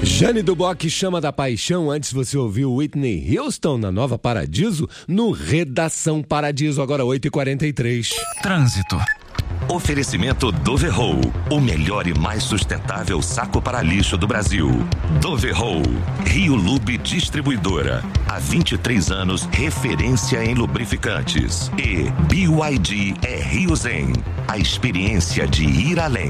Jane do Bock, Chama da Paixão. Antes você ouviu Whitney Houston na Nova Paradiso, no Redação Paradiso, agora 8h43. Trânsito. Oferecimento Doverroll, o melhor e mais sustentável saco para lixo do Brasil. Doverroll, Rio Lube Distribuidora, há 23 anos referência em lubrificantes. E BYD é Rio Zen, a experiência de ir além.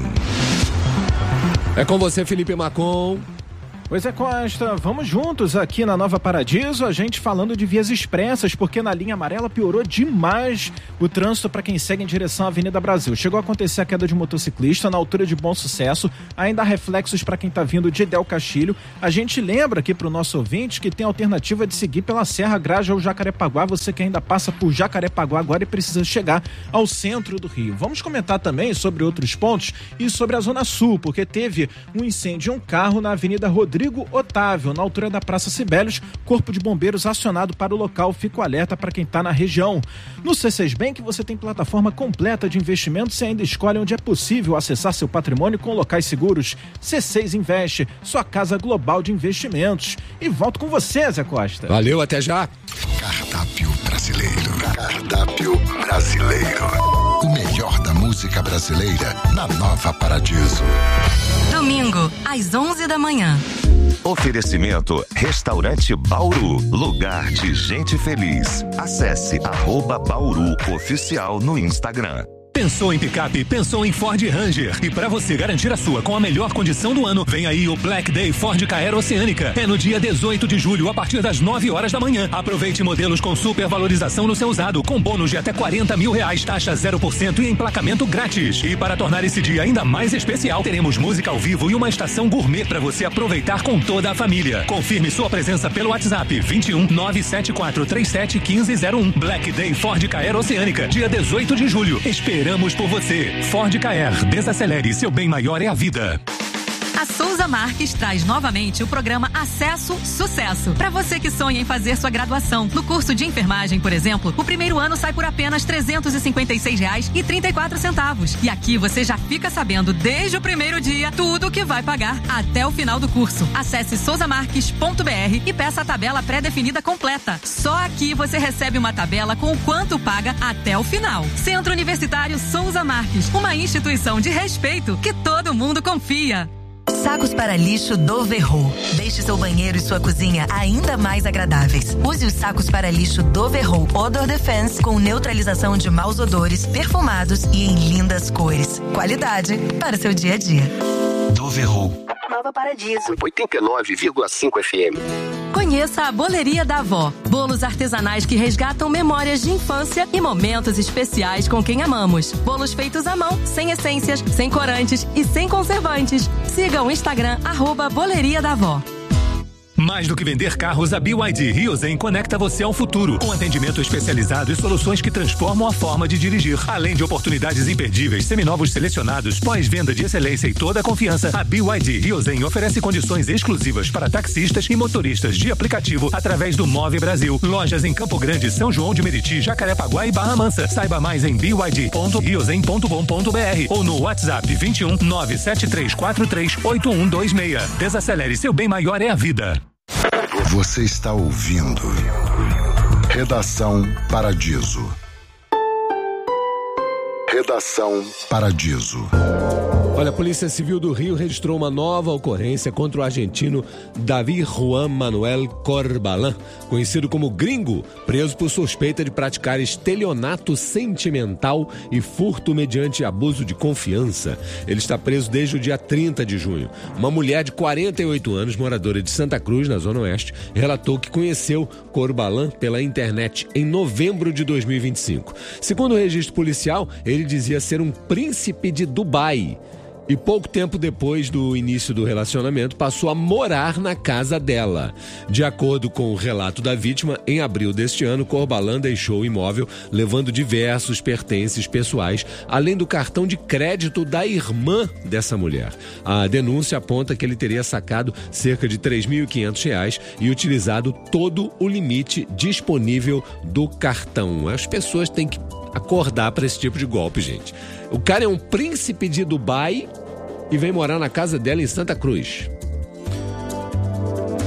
É com você, Felipe Macon. Pois é, Costa, vamos juntos aqui na Nova Paradiso, a gente falando de vias expressas, porque na linha amarela piorou demais o trânsito para quem segue em direção à Avenida Brasil. Chegou a acontecer a queda de motociclista na altura de Bom Sucesso, ainda há reflexos para quem está vindo de Del Castilho. A gente lembra aqui para o nosso ouvinte que tem a alternativa de seguir pela Serra Graja ou Jacarepaguá, você que ainda passa por Jacarepaguá agora e precisa chegar ao centro do Rio. Vamos comentar também sobre outros pontos e sobre a Zona Sul, porque teve um incêndio em um carro na Avenida Rodrigo Otávio, na altura da Praça Cibélios. Corpo de Bombeiros acionado para o local. Fica o alerta para quem está na região. No C6 Bank você tem plataforma completa de investimentos e ainda escolhe onde é possível acessar seu patrimônio com locais seguros. C6 Investe, sua casa global de investimentos. E volto com você, Zé Costa. Valeu, até já. Cardápio brasileiro. Cardápio brasileiro. O melhor da música brasileira na Nova Paradiso. Domingo, às 11 da manhã. Oferecimento Restaurante Bauru, lugar de gente feliz. Acesse @Bauru Oficial no Instagram. Pensou em picape? Pensou em Ford Ranger. E para você garantir a sua com a melhor condição do ano, vem aí o Black Day Ford Ka Oceânica. É no dia 18 de julho, a partir das 9 horas da manhã. Aproveite modelos com super valorização no seu usado, com bônus de até R$40 mil, taxa 0% e emplacamento grátis. E para tornar esse dia ainda mais especial, teremos música ao vivo e uma estação gourmet para você aproveitar com toda a família. Confirme sua presença pelo WhatsApp 21 97437 1501. Black Day Ford Ka Oceânica, dia 18 de julho. Esperamos por você. Ford Ka. Desacelere, seu bem maior é a vida. A Souza Marques traz novamente o programa Acesso Sucesso. Para você que sonha em fazer sua graduação. No curso de enfermagem, por exemplo, o primeiro ano sai por apenas R$ 356,34. E aqui você já fica sabendo desde o primeiro dia tudo o que vai pagar até o final do curso. Acesse souzamarques.br e peça a tabela pré-definida completa. Só aqui você recebe uma tabela com o quanto paga até o final. Centro Universitário Souza Marques, uma instituição de respeito que todo mundo confia. Sacos para lixo Doverroll. Deixe seu banheiro e sua cozinha ainda mais agradáveis. Use os sacos para lixo Doverroll Odor Defense com neutralização de maus odores, perfumados e em lindas cores. Qualidade para seu dia a dia. Doverroll. Nova Paradiso. 89,5 FM. Conheça a Boleria da Avó. Bolos artesanais que resgatam memórias de infância e momentos especiais com quem amamos. Bolos feitos à mão, sem essências, sem corantes e sem conservantes. Siga o Instagram @Boleria da Avó. Mais do que vender carros, a BYD Rio Zen conecta você ao futuro. Com atendimento especializado e soluções que transformam a forma de dirigir. Além de oportunidades imperdíveis, seminovos selecionados, pós-venda de excelência e toda a confiança, a BYD Rio Zen oferece condições exclusivas para taxistas e motoristas de aplicativo através do Move Brasil. Lojas em Campo Grande, São João de Meriti, Jacarepaguá e Barra Mansa. Saiba mais em byd.riozen.com.br ou no WhatsApp 21 97343 8126. Desacelere, seu bem maior é a vida. Você está ouvindo Redação Paradiso. Redação Paradiso. Olha, a Polícia Civil do Rio registrou uma nova ocorrência contra o argentino Davi Juan Manuel Corbalán, conhecido como Gringo, preso por suspeita de praticar estelionato sentimental e furto mediante abuso de confiança. Ele está preso desde o dia 30 de junho. Uma mulher de 48 anos, moradora de Santa Cruz, na Zona Oeste, relatou que conheceu Corbalán pela internet em novembro de 2025. Segundo o registro policial, ele dizia ser um príncipe de Dubai. E pouco tempo depois do início do relacionamento, passou a morar na casa dela. De acordo com o relato da vítima, em abril deste ano, Corbalán deixou o imóvel, levando diversos pertences pessoais, além do cartão de crédito da irmã dessa mulher. A denúncia aponta que ele teria sacado cerca de R$ 3.500 e utilizado todo o limite disponível do cartão. As pessoas têm que acordar para esse tipo de golpe, gente. O cara é um príncipe de Dubai e vem morar na casa dela em Santa Cruz.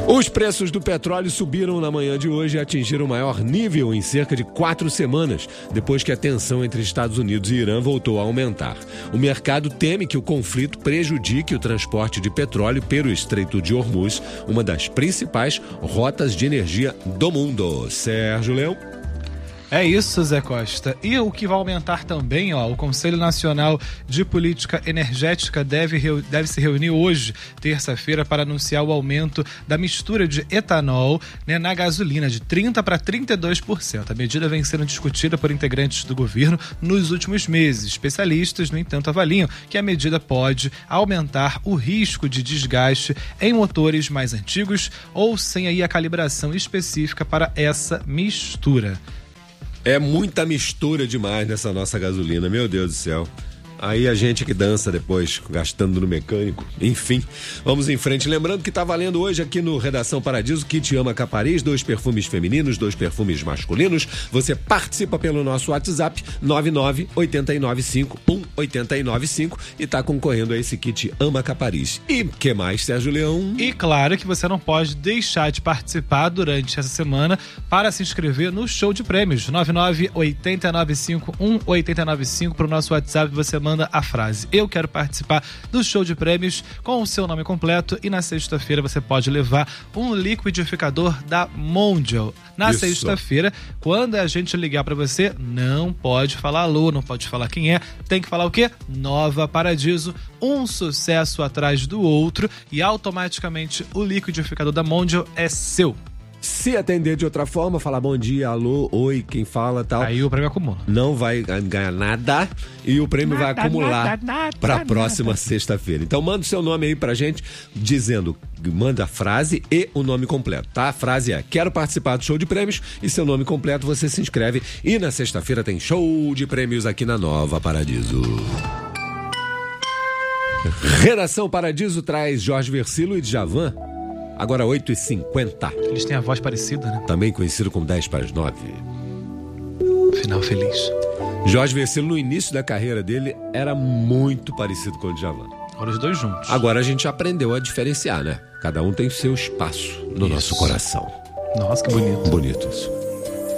Os preços do petróleo subiram na manhã de hoje e atingiram o maior nível em cerca de 4 semanas, depois que a tensão entre Estados Unidos e Irã voltou a aumentar. O mercado teme que o conflito prejudique o transporte de petróleo pelo Estreito de Hormuz, uma das principais rotas de energia do mundo. Sérgio Leão. É isso, Zé Costa. E o que vai aumentar também, o Conselho Nacional de Política Energética deve se reunir hoje, terça-feira, para anunciar o aumento da mistura de etanol, na gasolina, de 30% para 32%. A medida vem sendo discutida por integrantes do governo nos últimos meses. Especialistas, no entanto, avaliam que a medida pode aumentar o risco de desgaste em motores mais antigos ou sem aí a calibração específica para essa mistura. É muita mistura demais nessa nossa gasolina, meu Deus do céu. Aí a gente que dança depois, gastando no mecânico. Enfim, vamos em frente. Lembrando que tá valendo hoje aqui no Redação Paradiso, Kit Ama Capariz, 2 perfumes femininos, 2 perfumes masculinos. Você participa pelo nosso WhatsApp, 998951895 e tá concorrendo a esse Kit Ama Capariz. E que mais, Sérgio Leão? E claro que você não pode deixar de participar durante essa semana para se inscrever no show de prêmios. 998951895 pro nosso WhatsApp, você manda a frase: eu quero participar do show de prêmios com o seu nome completo, e na sexta-feira você pode levar um liquidificador da Mondial. Na sexta-feira, quando a gente ligar para você, não pode falar alô, não pode falar quem é, tem que falar o quê? Nova Paradiso, um sucesso atrás do outro, e automaticamente o liquidificador da Mondial é seu. Se atender de outra forma, falar bom dia, alô, oi, quem fala, tal. Aí o prêmio acumula. Não vai ganhar nada e o prêmio vai acumular para a próxima sexta-feira. Então manda o seu nome aí pra gente, manda a frase e o nome completo, tá? A frase é: quero participar do show de prêmios, e seu nome completo você se inscreve. E na sexta-feira tem show de prêmios aqui na Nova Paradiso. Redação Paradiso traz Jorge Versilo e Djavan. Agora 8h50. Eles têm a voz parecida, né? Também conhecido como 10 para as 9. Final feliz. Jorge Versilo, no início da carreira dele, era muito parecido com o Djavan. Olha os dois juntos. Agora a gente aprendeu a diferenciar, né? Cada um tem seu espaço no nosso coração. Nossa, que bonito. Bonito isso.